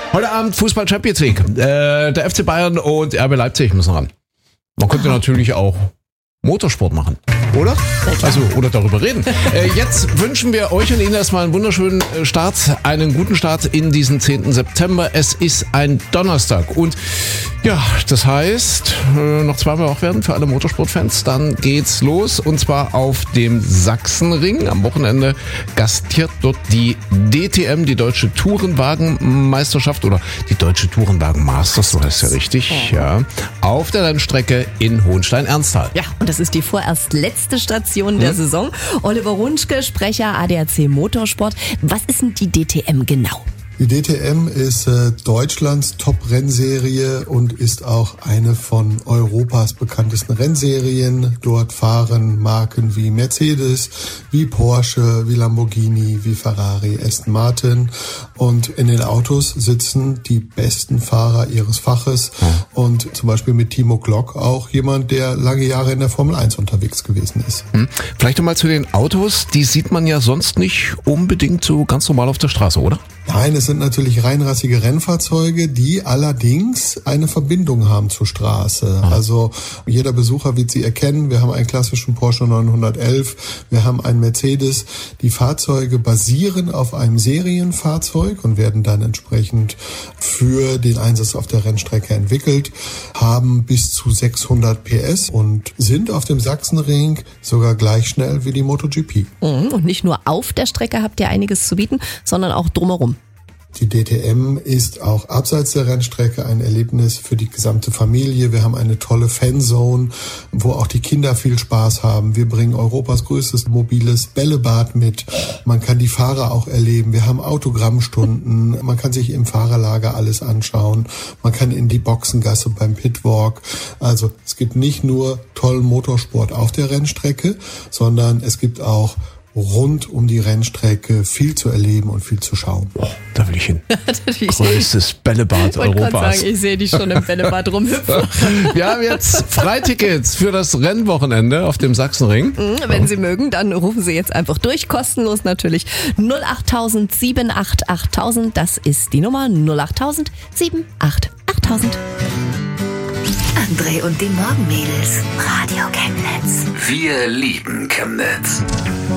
Heute Abend Fußball Champions League. Der FC Bayern und RB Leipzig müssen ran. Man könnte natürlich auch Motorsport machen, oder? Also, oder darüber reden. Jetzt wünschen wir euch und Ihnen erstmal einen wunderschönen Start, einen guten Start in diesen 10. September. Es ist ein Donnerstag und ja, das heißt, noch zweimal wach werden für alle Motorsportfans. Dann geht's los und zwar auf dem Sachsenring. Am Wochenende gastiert dort die DTM, die Deutsche Tourenwagenmeisterschaft oder die Deutsche Tourenwagen Masters, so heißt ja richtig, ja, auf der Rennstrecke in Hohenstein-Ernsthal. Ja, und das ist die vorerst letzte Station der Saison. Oliver Runschke, Sprecher ADAC Motorsport. Was ist denn die DTM genau? Die DTM ist Deutschlands Top-Rennserie und ist auch eine von Europas bekanntesten Rennserien. Dort fahren Marken wie Mercedes, wie Porsche, wie Lamborghini, wie Ferrari, Aston Martin. Und in den Autos sitzen die besten Fahrer ihres Faches. Und zum Beispiel mit Timo Glock auch jemand, der lange Jahre in der Formel 1 unterwegs gewesen ist. Vielleicht nochmal zu den Autos. Die sieht man ja sonst nicht unbedingt so ganz normal auf der Straße, oder? Nein, es sind natürlich reinrassige Rennfahrzeuge, die allerdings eine Verbindung haben zur Straße. Also jeder Besucher wird sie erkennen. Wir haben einen klassischen Porsche 911, wir haben einen Mercedes. Die Fahrzeuge basieren auf einem Serienfahrzeug und werden dann entsprechend für den Einsatz auf der Rennstrecke entwickelt, haben bis zu 600 PS und sind auf dem Sachsenring sogar gleich schnell wie die MotoGP. Und nicht nur auf der Strecke habt ihr einiges zu bieten, sondern auch drumherum. Die DTM ist auch abseits der Rennstrecke ein Erlebnis für die gesamte Familie. Wir haben eine tolle Fanzone, wo auch die Kinder viel Spaß haben. Wir bringen Europas größtes mobiles Bällebad mit. Man kann die Fahrer auch erleben. Wir haben Autogrammstunden. Man kann sich im Fahrerlager alles anschauen. Man kann in die Boxengasse beim Pitwalk. Also es gibt nicht nur tollen Motorsport auf der Rennstrecke, sondern es gibt auch rund um die Rennstrecke viel zu erleben und viel zu schauen. Oh, da will ich hin. Größtes Bällebad Europas. Ich sehe dich schon im Bällebad rumhüpfen. Wir haben jetzt Freitickets für das Rennwochenende auf dem Sachsenring. Wenn Sie mögen, dann rufen Sie jetzt einfach durch. Kostenlos natürlich 08000 78 8000. Das ist die Nummer 08000 78 8000. André und die Morgenmädels. Radio Chemnitz. Wir lieben Chemnitz.